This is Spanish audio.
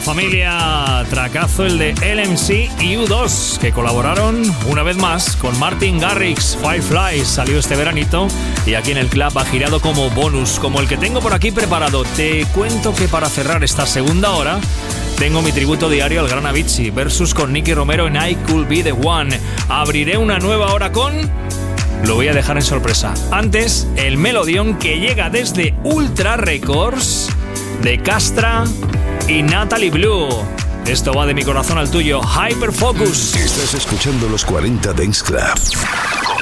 familia. Tracazo el de LMC y U2, que colaboraron una vez más con Martin Garrix. Fireflies salió este veranito y aquí en el club ha girado como bonus, como el que tengo por aquí preparado. Te cuento que para cerrar esta segunda hora tengo mi tributo diario al gran Avicii versus con Nicky Romero en I Could Be The One. Abriré una nueva hora con... Lo voy a dejar en sorpresa. Antes, el melodión que llega desde Ultra Records de Castra y Natalie Blue. Esto va de mi corazón al tuyo. Hyperfocus. Estás escuchando los 40 Dance Club.